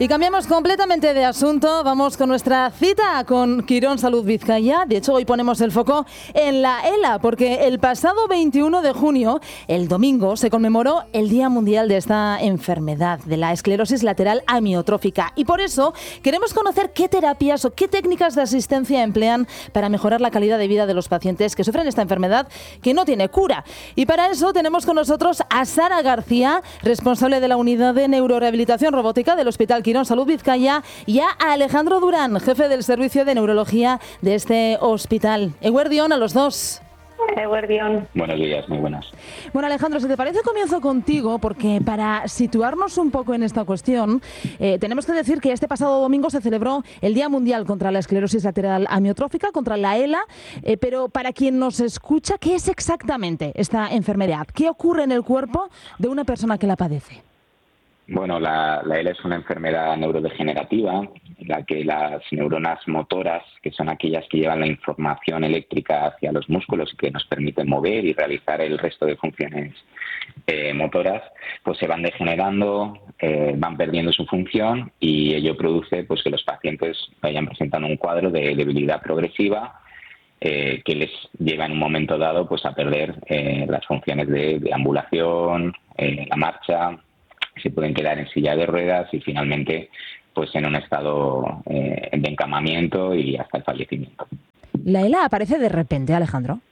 Y cambiamos completamente de asunto, vamos con nuestra cita con Quirón Salud Vizcaya. De hecho, hoy ponemos el foco en la ELA, porque el pasado 21 de junio, el domingo, se conmemoró el Día Mundial de esta enfermedad, de la esclerosis lateral amiotrófica. Y por eso queremos conocer qué terapias o qué técnicas de asistencia emplean para mejorar la calidad de vida de los pacientes que sufren esta enfermedad que no tiene cura. Y para eso tenemos con nosotros a Sara García, responsable de la Unidad de Neurorehabilitación Robótica del Hospital Quirón Salud Vizcaya, y a Alejandro Durán, jefe del Servicio de Neurología de este hospital. Eguerdión a los dos. Eguerdión. Buenos días, muy buenas. Bueno, Alejandro, si te parece, comienzo contigo, porque para situarnos un poco en esta cuestión, tenemos que decir que este pasado domingo se celebró el Día Mundial contra la Esclerosis Lateral Amiotrófica, contra la ELA, pero para quien nos escucha, ¿qué es exactamente esta enfermedad? ¿Qué ocurre en el cuerpo de una persona que la padece? Bueno, la ELA es una enfermedad neurodegenerativa en la que las neuronas motoras, que son aquellas que llevan la información eléctrica hacia los músculos y que nos permiten mover y realizar el resto de funciones motoras, pues se van degenerando, van perdiendo su función, y ello produce pues que los pacientes vayan presentando un cuadro de debilidad progresiva que les lleva en un momento dado pues a perder las funciones de ambulación, la marcha. Se pueden quedar en silla de ruedas y finalmente pues en un estado de encamamiento y hasta el fallecimiento. ¿La ELA aparece de repente, Alejandro?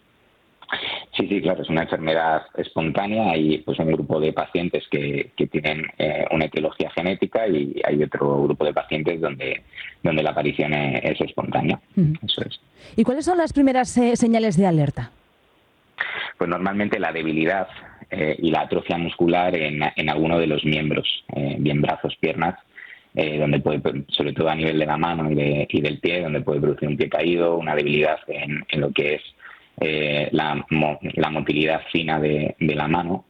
Sí, claro, es una enfermedad espontánea. Hay pues un grupo de pacientes que tienen una etiología genética, y hay otro grupo de pacientes donde la aparición es espontánea. Eso es. ¿Y cuáles son las primeras señales de alerta? Pues normalmente la debilidad y la atrofia muscular en alguno de los miembros, bien brazos, piernas, donde puede, sobre todo a nivel de la mano y del pie, donde puede producir un pie caído, una debilidad en lo que es la motilidad fina de la mano,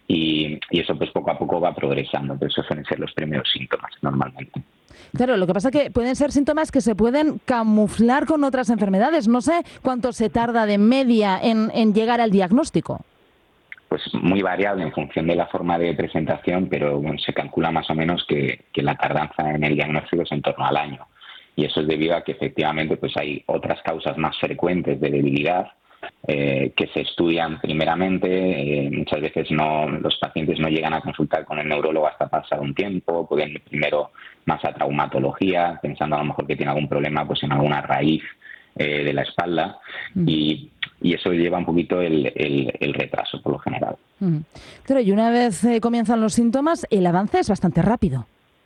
y eso pues poco a poco va progresando, pero esos suelen ser los primeros síntomas normalmente. Claro, lo que pasa es que pueden ser síntomas que se pueden camuflar con otras enfermedades. No sé cuánto se tarda de media en llegar al diagnóstico. Pues muy variable en función de la forma de presentación, pero bueno, se calcula más o menos que la tardanza en el diagnóstico es en torno al año. Y eso es debido a que efectivamente pues hay otras causas más frecuentes de debilidad que se estudian primeramente. Muchas veces los pacientes no llegan a consultar con el neurólogo hasta pasado un tiempo, pueden ir primero más a traumatología, pensando a lo mejor que tiene algún problema pues en alguna raíz de la espalda, y eso lleva un poquito el retraso por lo general. Claro, y una vez comienzan los síntomas, el avance es bastante rápido.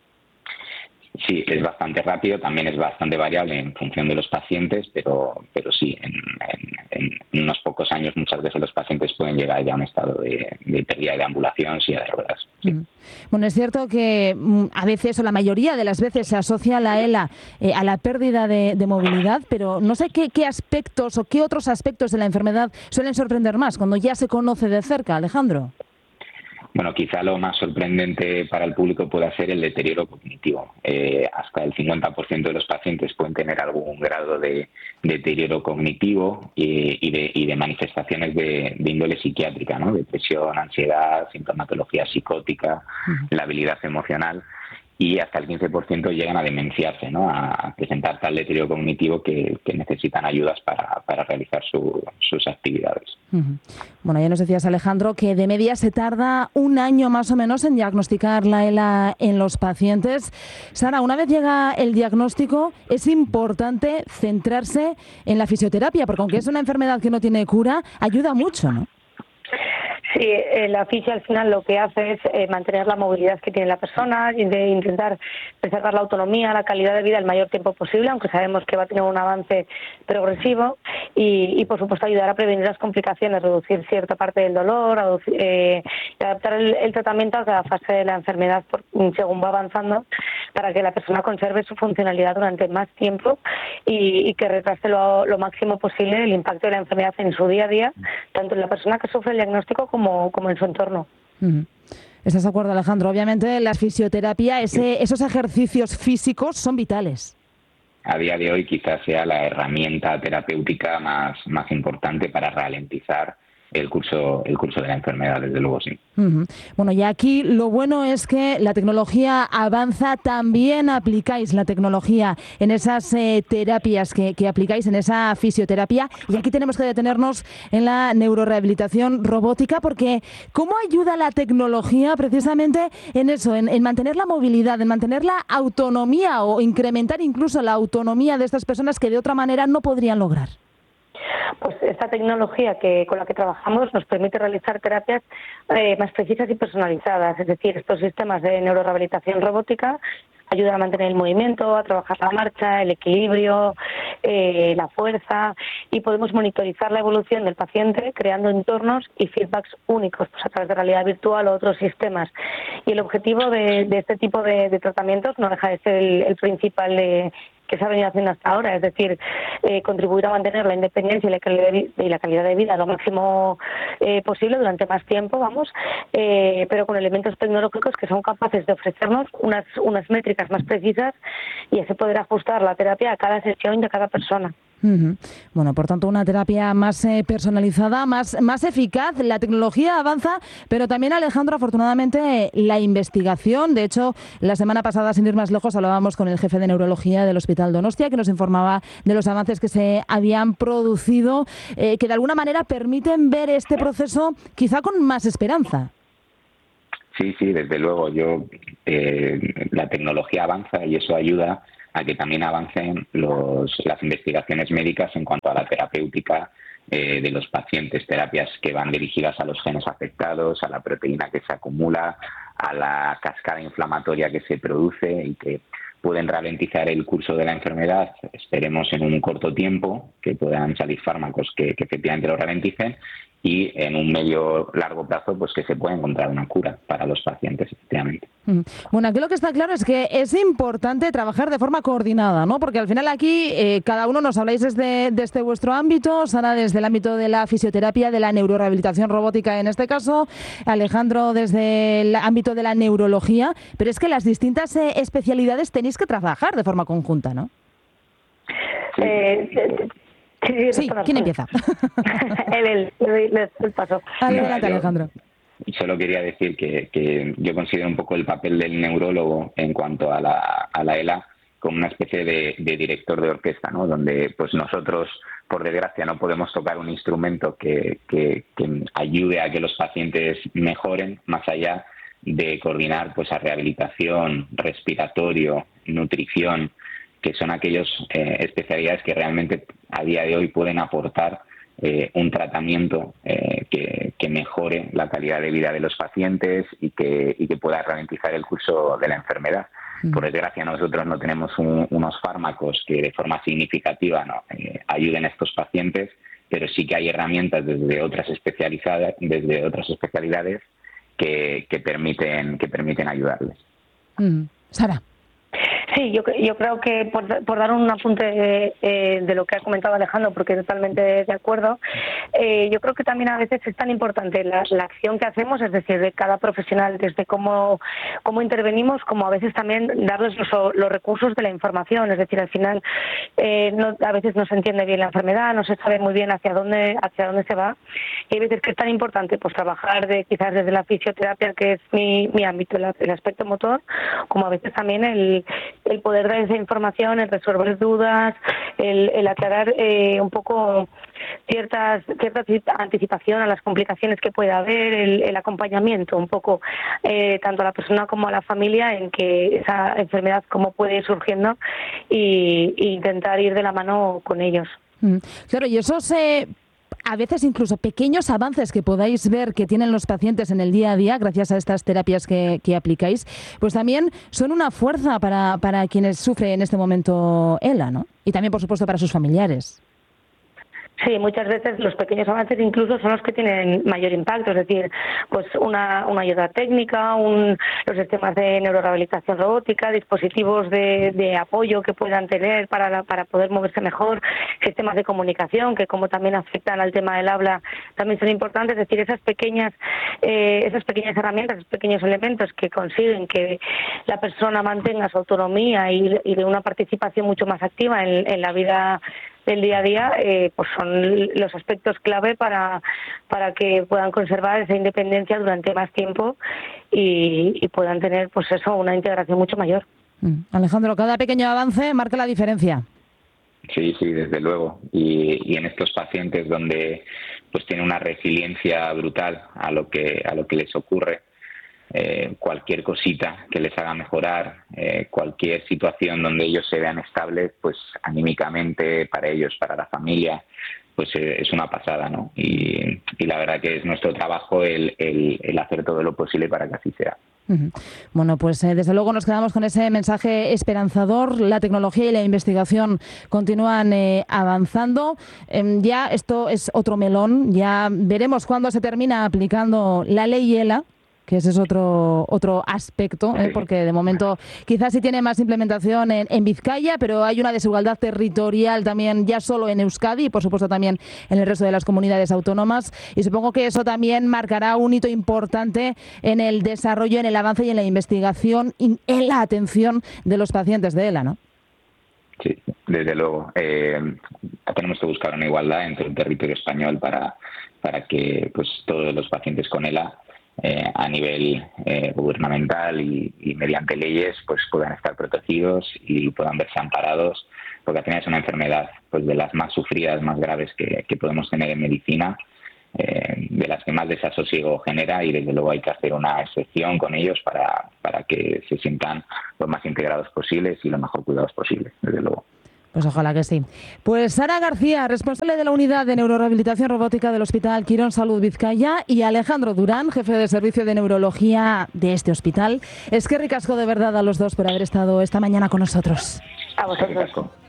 Sí, es bastante rápido, también es bastante variable en función de los pacientes, pero sí, en unos pocos años muchas veces los pacientes pueden llegar ya a un estado de pérdida de ambulación, silla de ruedas. Sí. Bueno, es cierto que a veces, o la mayoría de las veces, se asocia la ELA a la pérdida de movilidad, pero no sé qué aspectos o qué otros aspectos de la enfermedad suelen sorprender más cuando ya se conoce de cerca, Alejandro. Bueno, quizá lo más sorprendente para el público pueda ser el deterioro cognitivo. Hasta el 50% de los pacientes pueden tener algún grado de deterioro cognitivo y de manifestaciones de índole psiquiátrica, ¿no? Depresión, ansiedad, sintomatología psicótica, labilidad emocional. Y hasta el 15% llegan a demenciarse, ¿no? A presentar tal deterioro cognitivo que necesitan ayudas para realizar sus actividades. Bueno, ya nos decías, Alejandro, que de media se tarda un año más o menos en diagnosticar la ELA en los pacientes. Sara, una vez llega el diagnóstico, es importante centrarse en la fisioterapia, porque aunque es una enfermedad que no tiene cura, ayuda mucho, ¿no? Sí, la fisio al final lo que hace es mantener la movilidad que tiene la persona, y de intentar preservar la autonomía, la calidad de vida el mayor tiempo posible, aunque sabemos que va a tener un avance progresivo, y por supuesto ayudar a prevenir las complicaciones, reducir cierta parte del dolor, y adaptar el tratamiento a cada fase de la enfermedad según va avanzando, para que la persona conserve su funcionalidad durante más tiempo y que retrase lo máximo posible el impacto de la enfermedad en su día a día, tanto en la persona que sufre el diagnóstico como en su entorno. ¿Estás de acuerdo, Alejandro? Obviamente la fisioterapia, esos ejercicios físicos son vitales. A día de hoy quizás sea la herramienta terapéutica más importante para ralentizar el curso de la enfermedad, desde luego sí. Bueno, y aquí lo bueno es que la tecnología avanza, también aplicáis la tecnología en esas terapias que aplicáis, en esa fisioterapia, y aquí tenemos que detenernos en la neurorehabilitación robótica, porque ¿cómo ayuda la tecnología precisamente en eso, en mantener la movilidad, en mantener la autonomía o incrementar incluso la autonomía de estas personas que de otra manera no podrían lograr? Pues esta tecnología con la que trabajamos nos permite realizar terapias más precisas y personalizadas, es decir, estos sistemas de neurorehabilitación robótica ayudan a mantener el movimiento, a trabajar la marcha, el equilibrio, la fuerza, y podemos monitorizar la evolución del paciente creando entornos y feedbacks únicos, pues a través de realidad virtual o otros sistemas. Y el objetivo de este tipo de tratamientos no deja de ser el principal que se ha venido haciendo hasta ahora, es decir, contribuir a mantener la independencia y la calidad de vida lo máximo posible durante más tiempo, pero con elementos tecnológicos que son capaces de ofrecernos unas métricas más precisas y así poder ajustar la terapia a cada sesión y a cada persona. Bueno, por tanto, una terapia más personalizada, más eficaz. La tecnología avanza, pero también, Alejandro, afortunadamente, la investigación. De hecho, la semana pasada, sin ir más lejos, hablábamos con el jefe de neurología del Hospital Donostia, que nos informaba de los avances que se habían producido, que de alguna manera permiten ver este proceso quizá con más esperanza. Sí, desde luego. La tecnología avanza y eso ayuda a que también avancen las investigaciones médicas en cuanto a la terapéutica de los pacientes, terapias que van dirigidas a los genes afectados, a la proteína que se acumula, a la cascada inflamatoria que se produce y que pueden ralentizar el curso de la enfermedad. Esperemos en un corto tiempo que puedan salir fármacos que efectivamente lo ralenticen, y en un medio largo plazo pues que se pueda encontrar una cura para los pacientes, efectivamente. Bueno, aquí lo que está claro es que es importante trabajar de forma coordinada, ¿no? Porque al final aquí cada uno nos habláis desde vuestro ámbito, Sara desde el ámbito de la fisioterapia, de la neurorehabilitación robótica en este caso, Alejandro desde el ámbito de la neurología, pero es que las distintas especialidades tenéis que trabajar de forma conjunta, ¿no? Sí, ¿quién empieza? Le doy el paso. Adelante, Alejandro. Solo quería decir que yo considero un poco el papel del neurólogo en cuanto a la ELA como una especie de director de orquesta, ¿no? Donde pues nosotros, por desgracia, no podemos tocar un instrumento que ayude a que los pacientes mejoren, más allá de coordinar pues a rehabilitación, respiratorio, nutrición, que son aquellas especialidades que realmente a día de hoy pueden aportar un tratamiento que mejore la calidad de vida de los pacientes y que pueda ralentizar el curso de la enfermedad. Por desgracia, nosotros no tenemos unos fármacos que de forma significativa ayuden a estos pacientes, pero sí que hay herramientas desde otras especialidades que permiten ayudarles. Sara. Sí, yo creo que por dar un apunte de lo que ha comentado Alejandro, porque totalmente de acuerdo, yo creo que también a veces es tan importante la acción que hacemos, es decir, de cada profesional, desde cómo intervenimos, como a veces también darles los recursos de la información, es decir, al final a veces no se entiende bien la enfermedad, no se sabe muy bien hacia dónde se va, y hay veces que es tan importante pues trabajar quizás desde la fisioterapia, que es mi ámbito, el aspecto motor, como a veces también el poder dar esa información, el resolver dudas, el aclarar un poco cierta anticipación a las complicaciones que pueda haber, el acompañamiento un poco tanto a la persona como a la familia en que esa enfermedad cómo puede ir surgiendo e intentar ir de la mano con ellos. Claro, y eso a veces incluso pequeños avances que podáis ver que tienen los pacientes en el día a día gracias a estas terapias que aplicáis, pues también son una fuerza para quienes sufren en este momento ELA, ¿no? Y también, por supuesto, para sus familiares. Sí, muchas veces los pequeños avances incluso son los que tienen mayor impacto, es decir, pues una ayuda técnica, los sistemas de neurorehabilitación robótica, dispositivos de apoyo que puedan tener para poder moverse mejor, sistemas de comunicación que como también afectan al tema del habla también son importantes, es decir, esas pequeñas herramientas, esos pequeños elementos que consiguen que la persona mantenga su autonomía y de una participación mucho más activa en la vida del día a día, pues son los aspectos clave para que puedan conservar esa independencia durante más tiempo y puedan tener, pues eso, una integración mucho mayor. Alejandro, cada pequeño avance marca la diferencia. Sí, desde luego. Y en estos pacientes donde pues tienen una resiliencia brutal a lo que les ocurre, cualquier cosita que les haga mejorar, cualquier situación donde ellos se vean estables, pues anímicamente para ellos, para la familia, pues es una pasada, ¿no? Y la verdad que es nuestro trabajo el hacer todo lo posible para que así sea. Bueno, pues desde luego nos quedamos con ese mensaje esperanzador. La tecnología y la investigación continúan avanzando. Ya esto es otro melón. Ya veremos cuándo se termina aplicando la ley ELA, que ese es otro aspecto, porque de momento quizás sí tiene más implementación en Vizcaya, pero hay una desigualdad territorial también ya solo en Euskadi y por supuesto también en el resto de las comunidades autónomas, y supongo que eso también marcará un hito importante en el desarrollo, en el avance y en la investigación y en la atención de los pacientes de ELA, ¿no? Sí, desde luego. Tenemos que buscar una igualdad entre el territorio español para que pues todos los pacientes con ELA a nivel gubernamental y mediante leyes pues puedan estar protegidos y puedan verse amparados, porque al final es una enfermedad pues de las más sufridas, más graves que podemos tener en medicina, de las que más desasosiego genera, y desde luego hay que hacer una excepción con ellos para que se sientan lo más integrados posibles y lo mejor cuidados posibles, desde luego. Pues ojalá que sí. Pues Sara García, responsable de la unidad de neurorehabilitación robótica del Hospital Quirón Salud Vizcaya, y Alejandro Durán, jefe de servicio de neurología de este hospital. Eskerrik asko de verdad a los dos por haber estado esta mañana con nosotros. A vosotros.